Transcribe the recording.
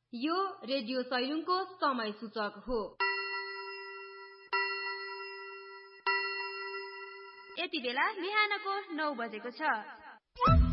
यो रेडियो सैलुङको समय सूचक हो। यति बेला बिहानको 9 बजेको छ।